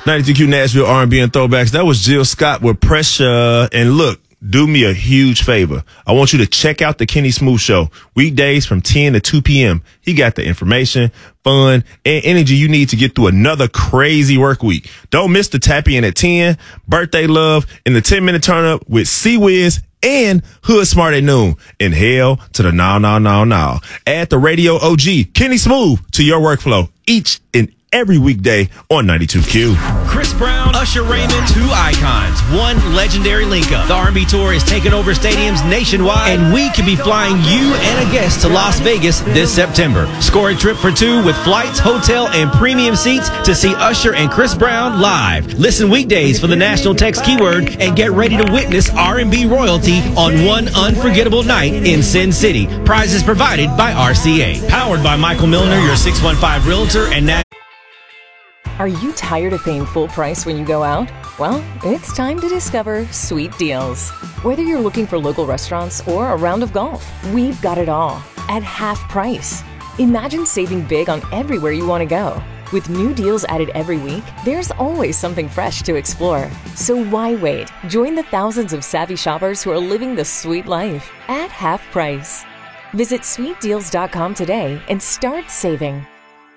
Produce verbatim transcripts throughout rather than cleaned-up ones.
ninety-two Q Nashville R and B and Throwbacks. That was Jill Scott with Pressure. And look, do me a huge favor. I want you to check out the Kenny Smooth Show weekdays from ten to two p.m. He got the information, fun, and energy you need to get through another crazy work week. Don't miss the Tap In at ten, Birthday Love, and the ten-minute turn-up with C-Wiz and Hood Smart at noon. And hell to the now, now, now, now. Add the radio O G, Kenny Smooth, to your workflow each and every weekday on ninety-two Q. Chris Brown, Usher Raymond, two icons, one legendary link-up. The R and B tour is taking over stadiums nationwide, and we could be flying you and a guest to Las Vegas this September. Score a trip for two with flights, hotel, and premium seats to see Usher and Chris Brown live. Listen weekdays for the national text keyword and get ready to witness R and B royalty on one unforgettable night in Sin City. Prizes provided by R C A. Powered by Michael Milner, your six one five Realtor, and that. Are you tired of paying full price when you go out? Well, it's time to discover Sweet Deals. Whether you're looking for local restaurants or a round of golf, we've got it all at half price. Imagine saving big on everywhere you want to go. With new deals added every week, there's always something fresh to explore. So why wait? Join the thousands of savvy shoppers who are living the sweet life at half price. Visit sweet deals dot com today and start saving.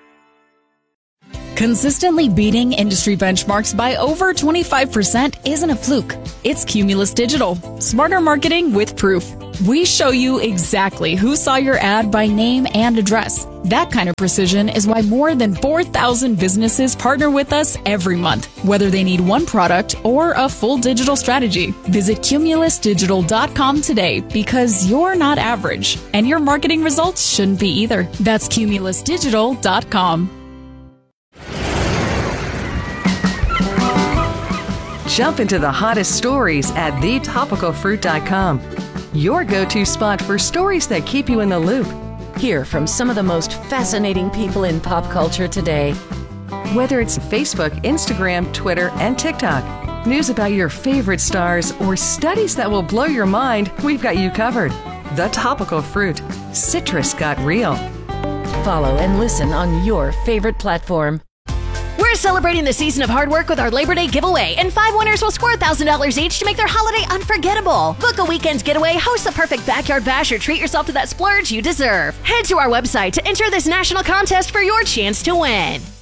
Consistently beating industry benchmarks by over twenty-five percent isn't a fluke. It's Cumulus Digital. Smarter marketing with proof. We show you exactly who saw your ad by name and address. That kind of precision is why more than four thousand businesses partner with us every month, whether they need one product or a full digital strategy. Visit cumulus digital dot com today because you're not average, and your marketing results shouldn't be either. That's cumulus digital dot com. Jump into the hottest stories at the topical fruit dot com. Your go-to spot for stories that keep you in the loop. Hear from some of the most fascinating people in pop culture today. Whether it's Facebook, Instagram, Twitter, and TikTok, news about your favorite stars, or studies that will blow your mind, we've got you covered. The Topical Fruit. Citrus got real. Follow and listen on your favorite platform. We're celebrating the season of hard work with our Labor Day giveaway, and five winners will score one thousand dollars each to make their holiday unforgettable. Book a weekend's getaway, host the perfect backyard bash, or treat yourself to that splurge you deserve. Head to our website to enter this national contest for your chance to win.